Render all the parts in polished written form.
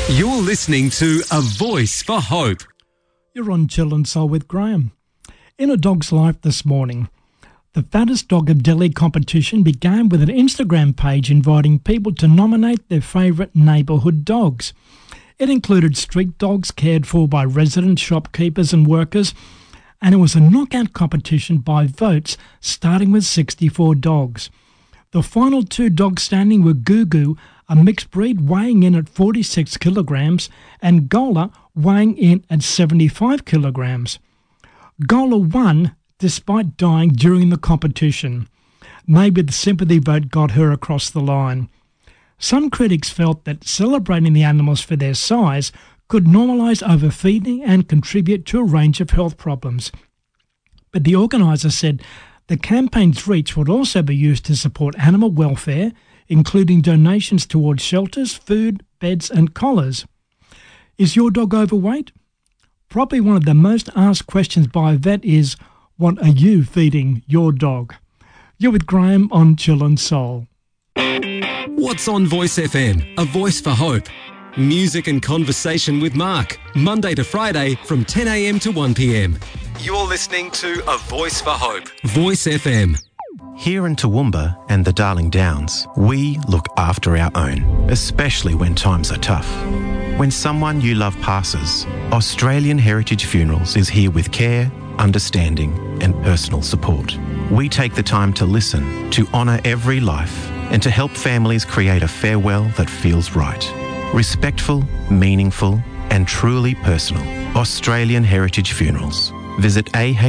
You're listening to A Voice for Hope. You're on Chill and Soul with Graham. In A Dog's Life this morning, the Fattest Dog of Delhi competition began with an Instagram page inviting people to nominate their favourite neighbourhood dogs. It included street dogs cared for by residents, shopkeepers and workers, and it was a knockout competition by votes, starting with 64 dogs. The final two dogs standing were Gugu, a mixed breed weighing in at 46 kilograms, and Gola, weighing in at 75 kilograms. Gola won despite dying during the competition. Maybe the sympathy vote got her across the line. Some critics felt that celebrating the animals for their size could normalise overfeeding and contribute to a range of health problems. But the organiser said the campaign's reach would also be used to support animal welfare, including donations towards shelters, food, beds and collars. Is your dog overweight? Probably one of the most asked questions by a vet is, what are you feeding your dog? You're with Graham on Chill and Soul. What's on Voice FM? A Voice for Hope. Music and conversation with Mark. Monday to Friday from 10 a.m. to 1 p.m. You're listening to A Voice for Hope. Voice FM. Here in Toowoomba and the Darling Downs, we look after our own, especially when times are tough. When someone you love passes, Australian Heritage Funerals is here with care, understanding and personal support. We take the time to listen, to honour every life and to help families create a farewell that feels right. Respectful, meaningful and truly personal. Australian Heritage Funerals. Visit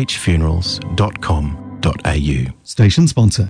ahfunerals.com.au. Station sponsor.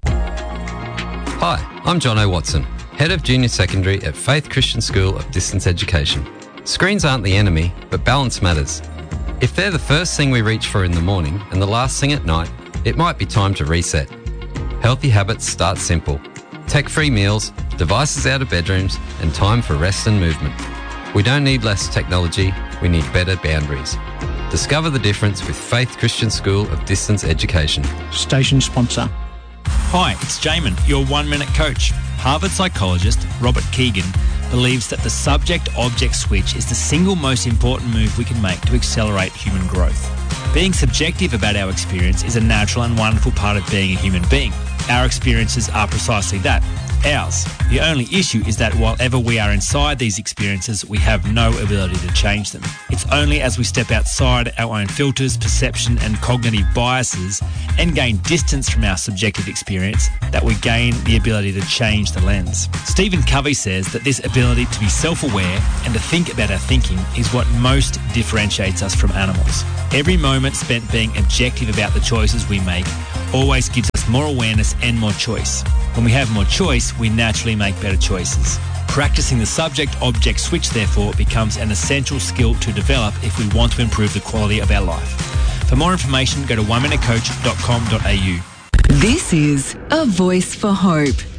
Hi, I'm Jono Watson, Head of Junior Secondary at Faith Christian School of Distance Education. Screens aren't the enemy, but balance matters. If they're the first thing we reach for in the morning and the last thing at night, it might be time to reset. Healthy habits start simple. Tech-free meals, devices out of bedrooms, and time for rest and movement. We don't need less technology, we need better boundaries. Discover the difference with Faith Christian School of Distance Education. Station sponsor. Hi, it's Jamin, your 1-minute coach. Harvard psychologist Robert Keegan believes that the subject-object switch is the single most important move we can make to accelerate human growth. Being subjective about our experience is a natural and wonderful part of being a human being. Our experiences are precisely that, ours. The only issue is that while ever we are inside these experiences, we have no ability to change them. It's only as we step outside our own filters, perception and cognitive biases and gain distance from our subjective experience that we gain the ability to change the lens. Stephen Covey says that this ability to be self-aware and to think about our thinking is what most differentiates us from animals. Every moment spent being objective about the choices we make always gives us more awareness and more choice. When we have more choice, we naturally make better choices. Practicing the subject-object switch, therefore, becomes an essential skill to develop if we want to improve the quality of our life. For more information, go to oneminutecoach.com.au. This is A Voice for Hope.